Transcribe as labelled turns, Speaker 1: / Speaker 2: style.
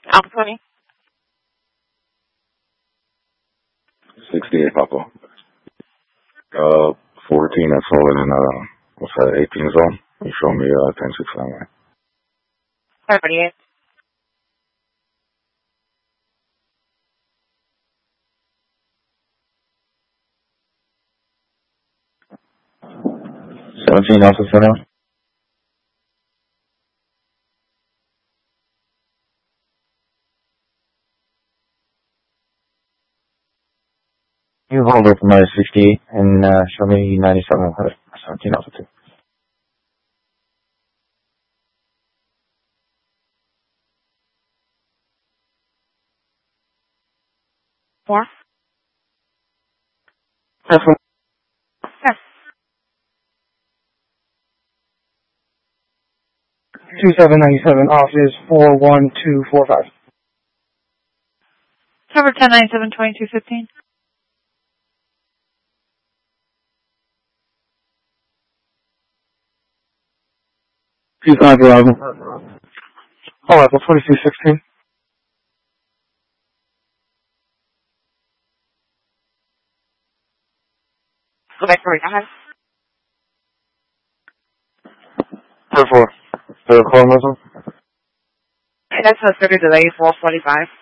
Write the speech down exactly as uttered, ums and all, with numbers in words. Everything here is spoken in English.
Speaker 1: Alpha twenty.
Speaker 2: sixty-eight, Papa. Uh, fourteen and forward in, uh, what's that, eighteen zone? You show me, uh, ten six nine.
Speaker 1: thirty-eight.
Speaker 2: seventeen Alpha Center. You hold it from my sixty-eight and, uh, show me ninety-seven hundred. seventeen Alpha two.
Speaker 1: Four.
Speaker 2: That's one.
Speaker 1: Yes.
Speaker 3: two seven ninety-seven off is four one two four five.
Speaker 1: Cover ten ninety-seven twenty-two fifteen.
Speaker 3: two five eleven. Oh, level twenty-two sixteen.
Speaker 1: Go back for five.
Speaker 2: four four. The call muscle?
Speaker 1: That's a thirty delay, four forty-five.